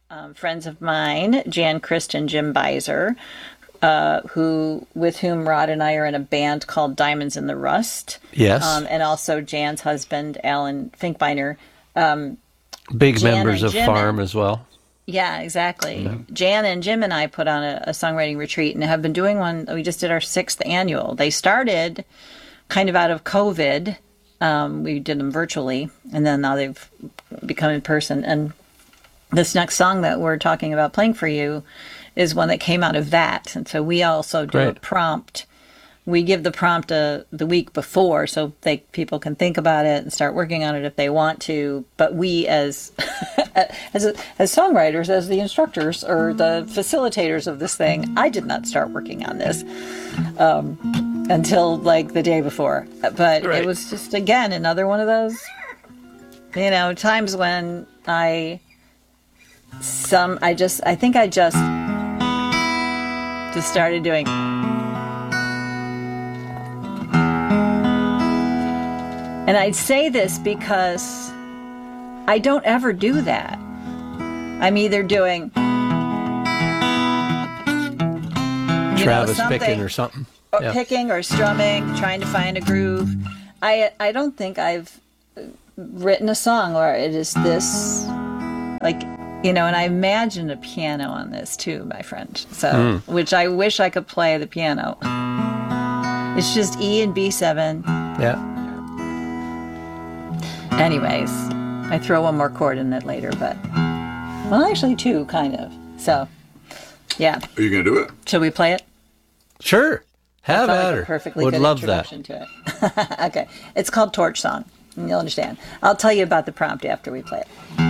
friends of mine, Jan Christ and Jim Beiser, with whom Rod and I are in a band called Diamonds in the Rust. Yes. And also Jan's husband, Alan Finkbeiner. Big Jan members and of Jim Farm as well. Yeah, exactly. Jan and Jim and I put on a songwriting retreat and have been doing one. We just did our 6th annual. They started kind of out of COVID. We did them virtually, and then now they've become in person. And this next song that we're talking about playing for you is one that came out of that. And so we also do a prompt. We give the prompt the week before so people can think about it and start working on it if they want to. But we as songwriters, as the instructors or the facilitators of this thing, I did not start working on this until like the day before. But it was just, again, another one of those, times when I think I just started doing. And I'd say this because I don't ever do that. I'm either doing Travis picking or something. Or picking or strumming, trying to find a groove. I don't think I've written a song where it is this, and I imagine a piano on this too, my friend. So, which I wish I could play the piano. It's just E and B7. Yeah. Anyways, I throw one more chord in it later, but actually 2, kind of. So, yeah. Are you gonna do it? Shall we play it? Sure. Have at her. Perfectly Would good love that. introduction to it. Okay, it's called Torch Song. You'll understand. I'll tell you about the prompt after we play it.